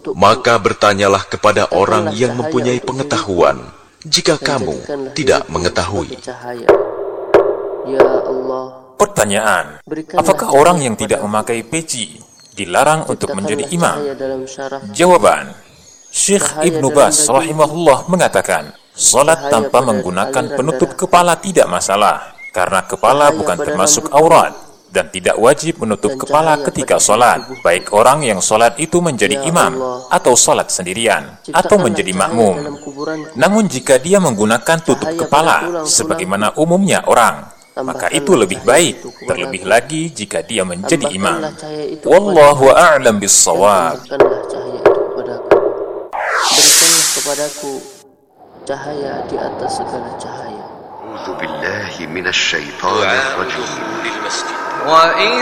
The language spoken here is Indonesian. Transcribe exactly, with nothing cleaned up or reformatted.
Maka bertanyalah kepada orang yang mempunyai pengetahuan, jika kamu tidak mengetahui. Pertanyaan, apakah orang yang tidak memakai peci dilarang untuk menjadi imam? Jawaban, Syekh Ibnu Baz rahimahullah mengatakan, salat tanpa menggunakan penutup kepala tidak masalah, karena kepala bukan termasuk aurat, dan tidak wajib menutup kepala ketika salat, baik orang yang salat itu menjadi imam, atau salat sendirian, atau menjadi makmum. Namun jika dia menggunakan tutup kepala, sebagaimana umumnya orang, maka itu lebih baik, terlebih lagi jika dia menjadi imam. Wallahu a'lam bis-shawab. Berikanlah kepadaku cahaya di atas segala cahaya. A'udzu billahi minasy syaithanir rajim. وإذ